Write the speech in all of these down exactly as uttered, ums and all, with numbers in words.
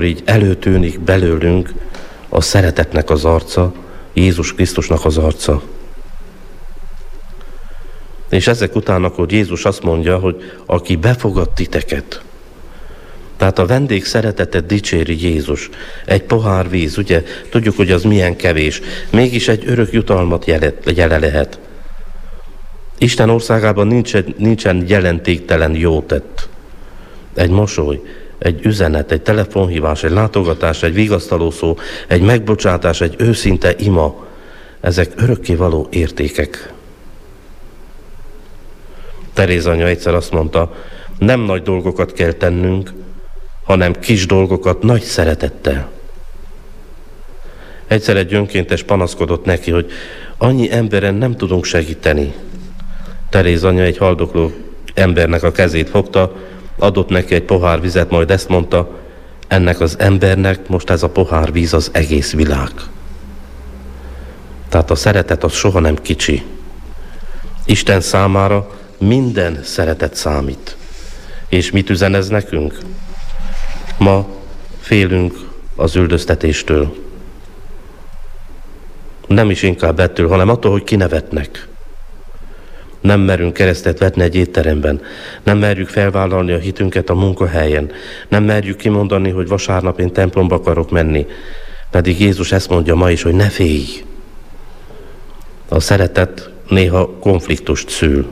így előtűnik belőlünk a szeretetnek az arca, Jézus Krisztusnak az arca. És ezek után akkor Jézus azt mondja, hogy aki befogad titeket, tehát a vendég szeretetet dicséri Jézus. Egy pohár víz, ugye, tudjuk, hogy az milyen kevés, mégis egy örök jutalmat jele lehet. Isten országában nincsen, nincsen jelentéktelen jótett. Egy mosoly, egy üzenet, egy telefonhívás, egy látogatás, egy vigasztaló szó, egy megbocsátás, egy őszinte ima, ezek örökkévaló értékek. Teréz anya egyszer azt mondta, nem nagy dolgokat kell tennünk, hanem kis dolgokat nagy szeretettel. Egyszer egy önkéntes panaszkodott neki, hogy annyi emberen nem tudunk segíteni. Teréz anya egy haldokló embernek a kezét fogta, adott neki egy pohár vizet, majd ezt mondta, ennek az embernek most ez a pohár víz az egész világ. Tehát a szeretet az soha nem kicsi. Isten számára minden szeretet számít. És mit üzen ez nekünk? Ma félünk az üldöztetéstől. Nem is inkább ettől, hanem attól, hogy kinevetnek. Nem merünk keresztet vetni egy étteremben. Nem merjük felvállalni a hitünket a munkahelyen. Nem merjük kimondani, hogy vasárnap én templomba akarok menni. Pedig Jézus ezt mondja ma is, hogy ne félj. A szeretet néha konfliktust szül.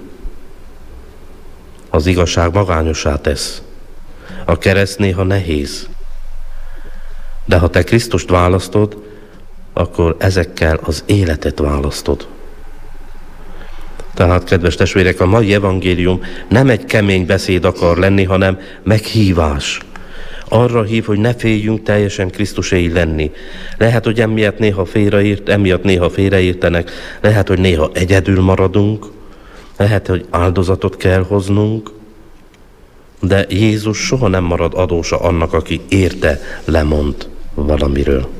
Az igazság magányossá tesz. A kereszt néha nehéz. De ha te Krisztust választod, akkor ezekkel az életet választod. Tehát, kedves testvérek, a mai evangélium nem egy kemény beszéd akar lenni, hanem meghívás. Arra hív, hogy ne féljünk teljesen Krisztuséi lenni. Lehet, hogy emiatt néha félreért, emiatt néha félreértenek, lehet, hogy néha egyedül maradunk, lehet, hogy áldozatot kell hoznunk, de Jézus soha nem marad adósa annak, aki érte lemond valamiről.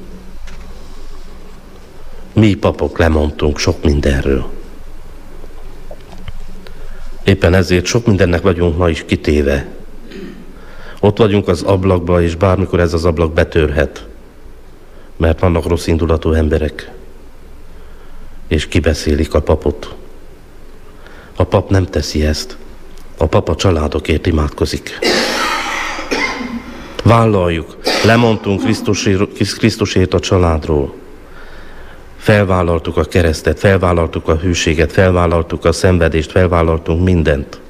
Mi papok lemondtunk sok mindenről. Éppen ezért sok mindennek vagyunk ma is kitéve. Ott vagyunk az ablakba, és bármikor ez az ablak betörhet, mert vannak rossz indulatú emberek, és kibeszélik a papot. A pap nem teszi ezt. A pap a családokért imádkozik. Vállaljuk, lemondtunk Krisztusért, Krisztusért a családról. Felvállaltuk a keresztet, felvállaltuk a hűséget, felvállaltuk a szenvedést, felvállaltunk mindent.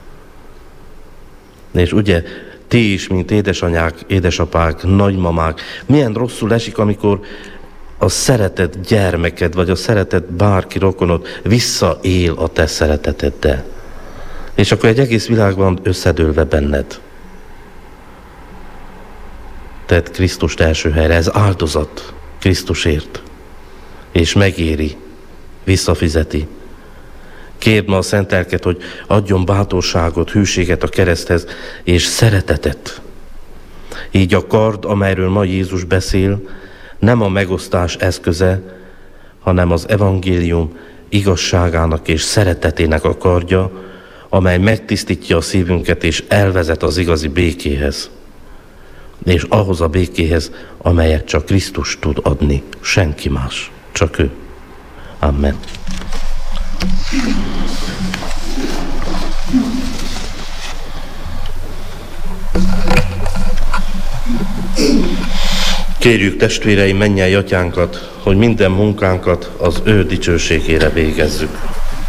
És ugye ti is, mint édesanyák, édesapák, nagymamák, milyen rosszul esik, amikor a szeretett gyermeked, vagy a szeretett bárki rokonod visszaél a te szereteteddel. És akkor egy egész világ van összedőlve benned. Tedd Krisztust első helyre, ez áldozat Krisztusért. És megéri, visszafizeti. Kérd ma a Szent Lelket, hogy adjon bátorságot, hűséget a kereszthez, és szeretetet. Így a kard, amelyről ma Jézus beszél, nem a megosztás eszköze, hanem az evangélium igazságának és szeretetének a kardja, amely megtisztítja a szívünket és elvezet az igazi békéhez. És ahhoz a békéhez, amelyet csak Krisztus tud adni, senki más, csak ő. Amen. Kérjük testvéreim, mennyei atyánkat, hogy minden munkánkat az ő dicsőségére végezzük.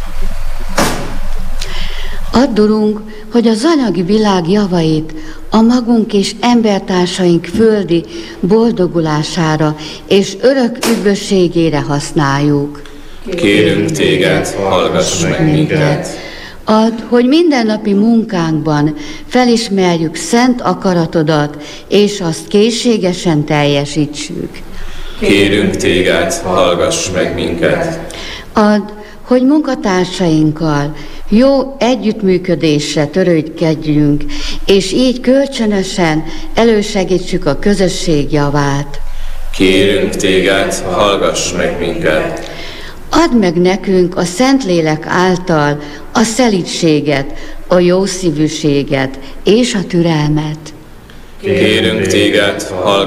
Add, Urunk, hogy az anyagi világ javait a magunk és embertársaink földi boldogulására és örök üdvösségére használjuk. Kérünk téged, hallgass meg minket! Add, hogy mindennapi munkánkban felismerjük szent akaratodat, és azt készségesen teljesítsük. Kérünk téged, hallgass meg minket! Add, hogy munkatársainkkal jó együttműködésre törődjünk, és így kölcsönösen elősegítsük a közösség javát. Kérünk téged, hallgass meg minket! Add meg nekünk a Szentlélek által a szelídséget, a jószívűséget és a türelmet. Kérünk téged, hallgass